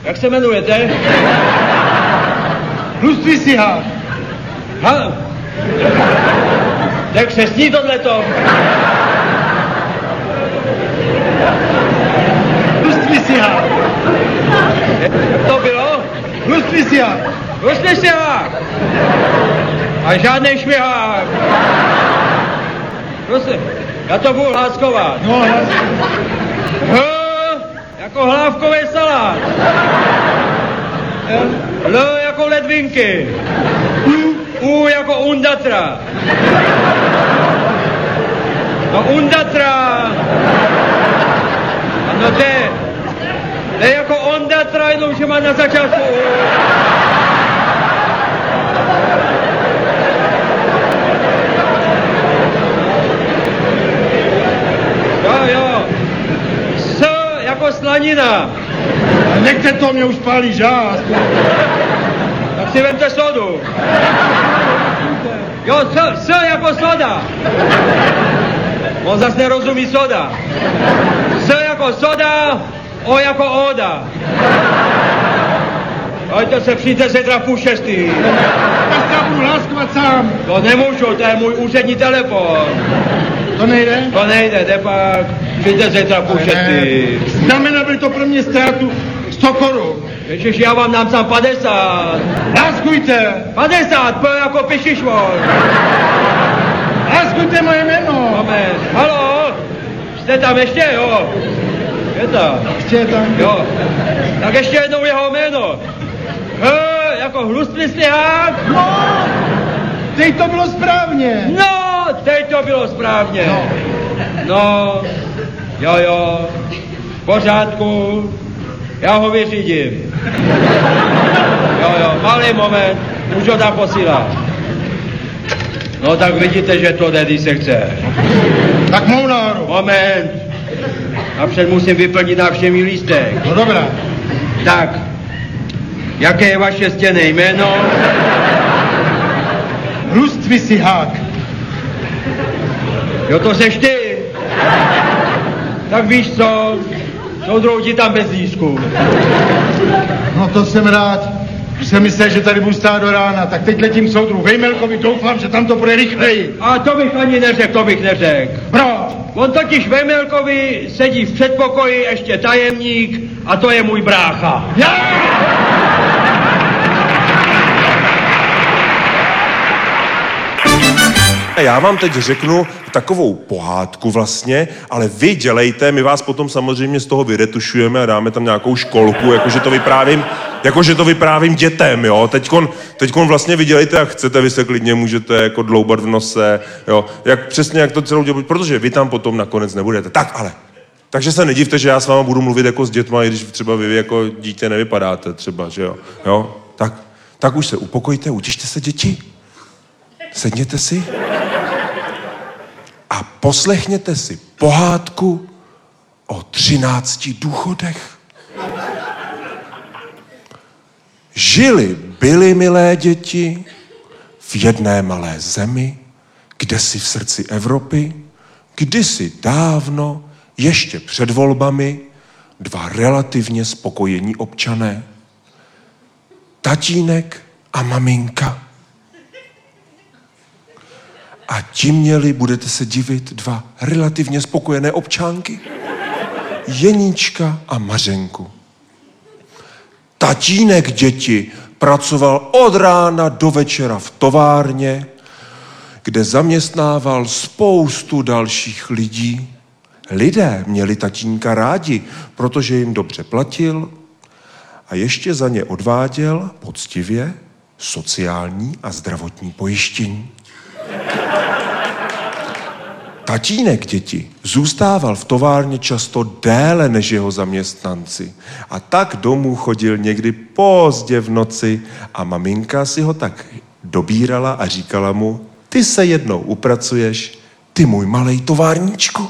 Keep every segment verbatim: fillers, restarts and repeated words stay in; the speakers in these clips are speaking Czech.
Jak se jmenujete? Tlustý sihák. Ha? Tak křestní tohleto. Tlustý sihák. Jak to bylo? Tlustý sihák. Tlustý sihák. A žádnej švihák. Prosím, já to budu hláskovat. No, H jako hlávkový salát. L jako ledvinky. U, U jako undatra. No undatra. No D. D jako ondatra, jenom že má na začátku U. Jo, jo. S jako slanina. Nechte to, mě už pálí žáz. Tak si vemte sodu. Jo, S, S jako soda. On zase nerozumí soda. S jako soda, O jako oda. Pojďte se, přijďte zítra v půl šestý. Tak já budu hláskovat sám. To nemůžu, to je můj úřední telefon. To nejde? To nejde, jde pak. Přijďte zítra v půl šestý. Znamená by to pro mě ztrátu sto korun. Ježiš, já vám dám sám padesát. Láskujte. padesát, P jako pišišvor. Láskujte moje jméno. Moment, halo? Jste tam ještě, jo? Je tam. Ještě je tam. Jo. Tak ještě jednou jeho jméno. H jako hlustný sněhák. No, teď to bylo správně. No, teď to bylo správně. No. No, jo, jo, v pořádku, já ho vyřídím. Jo, jo, malý moment, už ho tam posílá. No tak vidíte, že to jde, když se chce. Tak mou náru. Moment, napřed musím vyplnit návštěvní lístek. No dobrá. Tak, jaké je vaše stěnné jméno? Tlustý sihák. Jo, to seš ty. Tak víš co, soudruhu ti tam bez lístku. No to jsem rád. Už jsem myslel, že tady budu stát do rána, tak teď letím soudru Vejmelkovi, doufám, že tam to bude rychleji. A to bych ani neřekl, to bych neřekl. Proč? On totiž Vejmelkovi sedí v předpokoji ještě tajemník a to je můj brácha. Já! Já vám teď řeknu takovou pohádku vlastně, ale vy dělejte, my vás potom samozřejmě z toho vyretušujeme a dáme tam nějakou školku, jakože to vyprávím, jakože to vyprávím dětem, jo. Teďkon, teďkon vlastně vy dělejte, jak chcete, vy se klidně můžete jako dloubat v nose, jo. Jak, přesně jak to celou dělat, protože vy tam potom nakonec nebudete. Tak ale, takže se nedivte, že já s váma budu mluvit jako s dětma, i když třeba vy jako dítě nevypadáte třeba, že jo. Jo, tak, tak už se upokojte, utište se, děti. Sedněte si a poslechněte si pohádku o třinácti důchodech. Žili byli, milé děti, v jedné malé zemi, kdesi v srdci Evropy, kdysi dávno, ještě před volbami, dva relativně spokojení občané. Tatínek a maminka. A ti měli, budete se divit, dva relativně spokojené občánky. Jeníčka a Mařenku. Tatínek, děti, pracoval od rána do večera v továrně, kde zaměstnával spoustu dalších lidí. Lidé měli tatínka rádi, protože jim dobře platil a ještě za ně odváděl poctivě sociální a zdravotní pojištění. Tatínek, děti, zůstával v továrně často déle než jeho zaměstnanci a tak domů chodil někdy pozdě v noci a maminka si ho tak dobírala a říkala mu: ty se jednou upracuješ, ty můj malej továrníčku.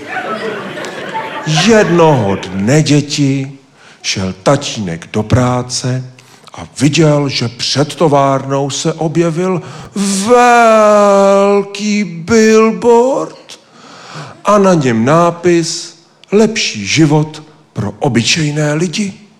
Jednoho dne, děti, šel tatínek do práce a viděl, že před továrnou se objevil velký billboard a na něm nápis: lepší život pro obyčejné lidi.